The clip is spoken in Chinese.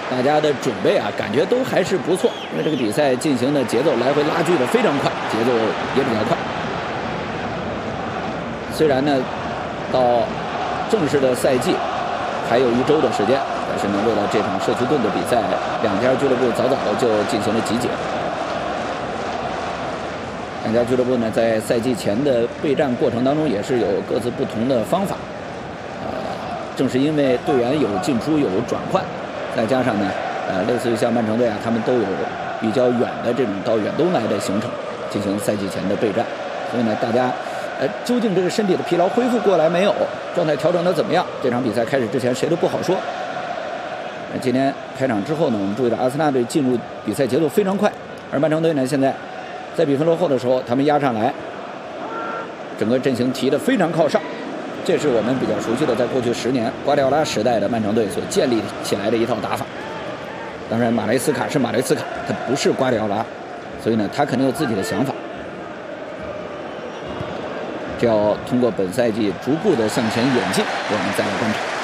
大家的准备啊，感觉都还是不错，因为这个比赛进行的节奏来回拉锯的非常快，节奏也比较快。虽然呢，到正式的赛季还有1周的时间，但是呢，为了这场社区盾的比赛，两家俱乐部早早就进行了集结。两家俱乐部呢，在赛季前的备战过程当中，也是有各自不同的方法。正是因为队员有进出有转换，再加上呢，类似于像曼城队啊，他们都有比较远的这种到远东来的行程进行赛季前的备战，所以呢，大家究竟这个身体的疲劳恢复过来没有，状态调整的怎么样？这场比赛开始之前谁都不好说。今天开场之后呢，我们注意到阿森纳队进入比赛节奏非常快，而曼城队呢现在在比分落后的时候，他们压上来，整个阵型提得非常靠上。这是我们比较熟悉的，在过去10年瓜迪奥拉时代的曼城队所建立起来的一套打法。当然，马雷斯卡是马雷斯卡，他不是瓜迪奥拉，所以呢，他肯定有自己的想法。这要通过本赛季逐步的向前演进，我们再来观察。